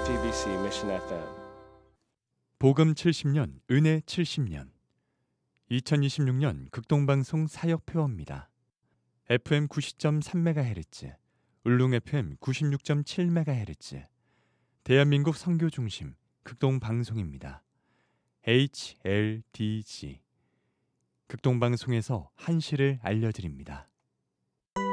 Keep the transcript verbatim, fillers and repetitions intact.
에프이비씨 Mission 에프엠. 복음 칠십 년, 은혜 칠십 년. 이천이십육 년 극동방송 사역표어입니다. 에프엠 구십 점 삼 메가헤르츠, 울릉 에프엠 구십육 점 칠 메가헤르츠, 대한민국 선교중심 극동방송입니다. 에이치엘디지. 극동방송에서 한시를 알려드립니다.